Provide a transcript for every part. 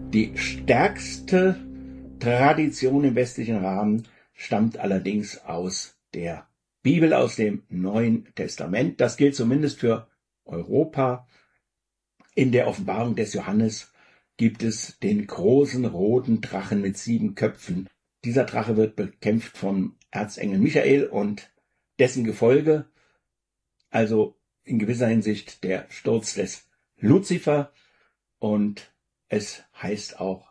Die stärkste Tradition im westlichen Rahmen stammt allerdings aus der Bibel, aus dem Neuen Testament. Das gilt zumindest für Europa. In der Offenbarung des Johannes gibt es den großen roten Drachen mit 7 Köpfen. Dieser Drache wird bekämpft vom Erzengel Michael und dessen Gefolge, also in gewisser Hinsicht der Sturz des Luzifer, und es heißt auch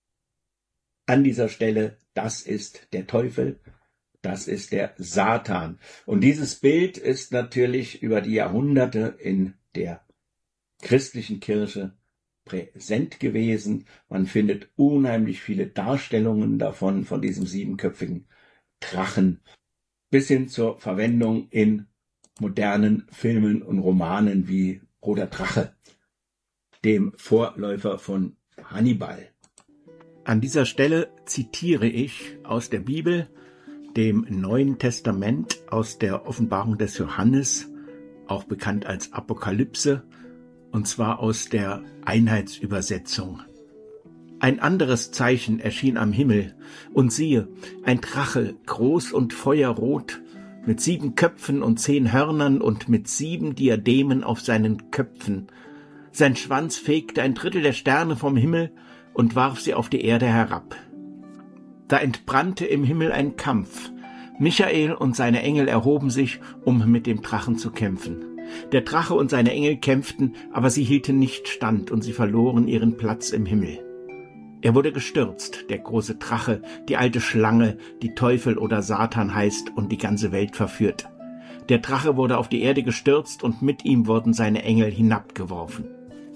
an dieser Stelle, das ist der Teufel, das ist der Satan. Und dieses Bild ist natürlich über die Jahrhunderte in der christlichen Kirche präsent gewesen. Man findet unheimlich viele Darstellungen davon, von diesem 7-köpfigen Drachen, bis hin zur Verwendung in modernen Filmen und Romanen wie Roter Drache, dem Vorläufer von Hannibal. An dieser Stelle zitiere ich aus der Bibel, dem Neuen Testament, aus der Offenbarung des Johannes, auch bekannt als Apokalypse, und zwar aus der Einheitsübersetzung. Ein anderes Zeichen erschien am Himmel, und siehe, ein Drache, groß und feuerrot, mit 7 Köpfen und 10 Hörnern und mit 7 Diademen auf seinen Köpfen. Sein Schwanz fegte 1/3 der Sterne vom Himmel und warf sie auf die Erde herab. Da entbrannte im Himmel ein Kampf. Michael und seine Engel erhoben sich, um mit dem Drachen zu kämpfen. Der Drache und seine Engel kämpften, aber sie hielten nicht stand und sie verloren ihren Platz im Himmel. Er wurde gestürzt, der große Drache, die alte Schlange, die Teufel oder Satan heißt und die ganze Welt verführt. Der Drache wurde auf die Erde gestürzt und mit ihm wurden seine Engel hinabgeworfen.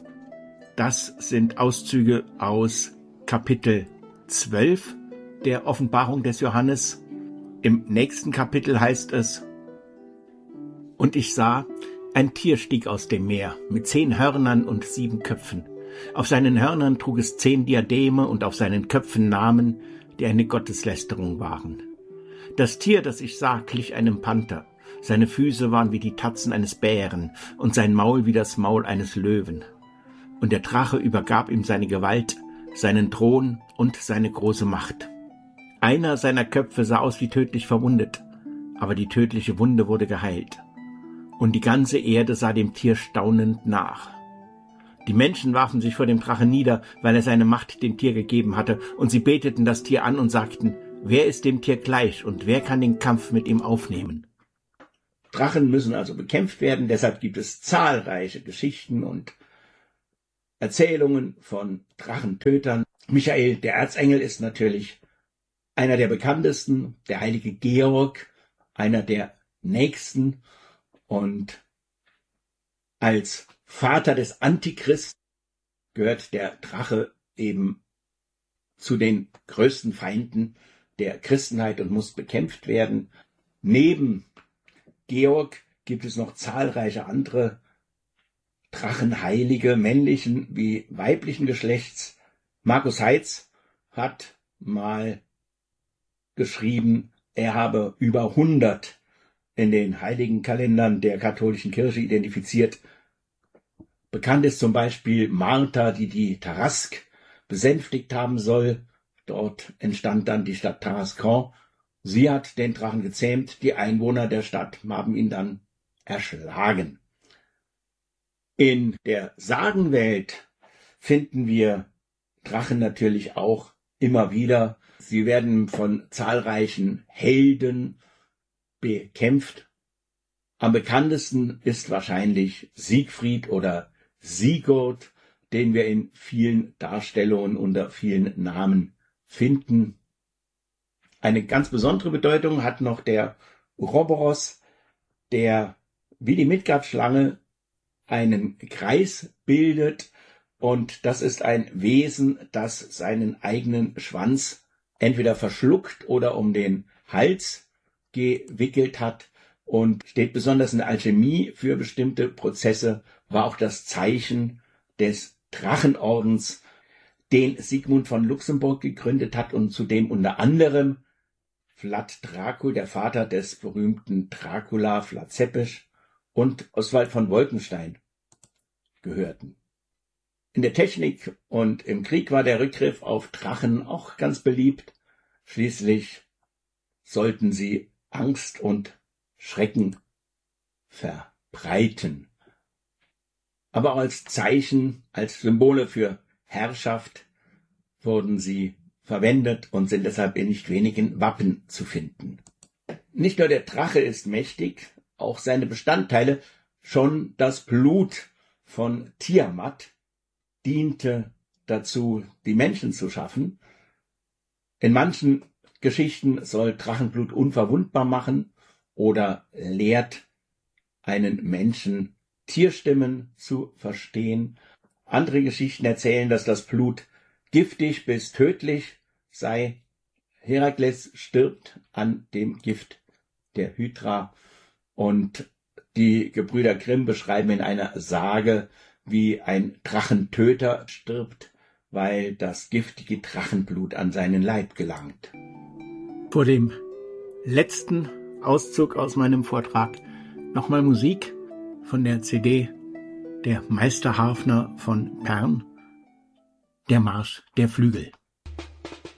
Das sind Auszüge aus Kapitel 12 der Offenbarung des Johannes. Im nächsten Kapitel heißt es: Und ich sah, ein Tier stieg aus dem Meer, mit 10 Hörnern und 7 Köpfen. Auf seinen Hörnern trug es 10 Diademe und auf seinen Köpfen Namen, die eine Gotteslästerung waren. Das Tier, das ich sah, glich einem Panther. Seine Füße waren wie die Tatzen eines Bären und sein Maul wie das Maul eines Löwen. Und der Drache übergab ihm seine Gewalt, seinen Thron und seine große Macht. Einer seiner Köpfe sah aus wie tödlich verwundet, aber die tödliche Wunde wurde geheilt. Und die ganze Erde sah dem Tier staunend nach. Die Menschen warfen sich vor dem Drachen nieder, weil er seine Macht dem Tier gegeben hatte, und sie beteten das Tier an und sagten: Wer ist dem Tier gleich und wer kann den Kampf mit ihm aufnehmen? Drachen müssen also bekämpft werden, deshalb gibt es zahlreiche Geschichten und Erzählungen von Drachentötern. Michael, der Erzengel, ist natürlich einer der bekanntesten, der heilige Georg, einer der nächsten, und als Vater des Antichrist gehört der Drache eben zu den größten Feinden der Christenheit und muss bekämpft werden. Neben Georg gibt es noch zahlreiche andere Drachenheilige, männlichen wie weiblichen Geschlechts. Markus Heitz hat mal geschrieben, er habe über 100 in den heiligen Kalendern der katholischen Kirche identifiziert. Bekannt ist zum Beispiel Martha, die die Tarask besänftigt haben soll. Dort entstand dann die Stadt Tarascon. Sie hat den Drachen gezähmt, die Einwohner der Stadt haben ihn dann erschlagen. In der Sagenwelt finden wir Drachen natürlich auch immer wieder. Sie werden von zahlreichen Helden bekämpft. Am bekanntesten ist wahrscheinlich Siegfried oder Sigurd, den wir in vielen Darstellungen unter vielen Namen finden. Eine ganz besondere Bedeutung hat noch der Ouroboros, der wie die Midgard-Schlange einen Kreis bildet, und das ist ein Wesen, das seinen eigenen Schwanz entweder verschluckt oder um den Hals gewickelt hat und steht besonders in der Alchemie für bestimmte Prozesse, war auch das Zeichen des Drachenordens, den Sigmund von Luxemburg gegründet hat und zu dem unter anderem Vlad Dracul, der Vater des berühmten Dracula, Vlad Zepes, und Oswald von Wolkenstein gehörten. In der Technik und im Krieg war der Rückgriff auf Drachen auch ganz beliebt. Schließlich sollten sie Angst und Schrecken verbreiten. Aber auch als Zeichen, als Symbole für Herrschaft wurden sie verwendet und sind deshalb in nicht wenigen Wappen zu finden. Nicht nur der Drache ist mächtig, auch seine Bestandteile, schon das Blut von Tiamat diente dazu, die Menschen zu schaffen. In manchen Geschichten soll Drachenblut unverwundbar machen oder lehrt einen Menschen Tierstimmen zu verstehen. Andere Geschichten erzählen, dass das Blut giftig bis tödlich sei. Herakles stirbt an dem Gift der Hydra und die Gebrüder Grimm beschreiben in einer Sage, wie ein Drachentöter stirbt, weil das giftige Drachenblut an seinen Leib gelangt. Vor dem letzten Auszug aus meinem Vortrag nochmal Musik von der CD Der Meisterharfner von Pern, der Marsch der Flügel.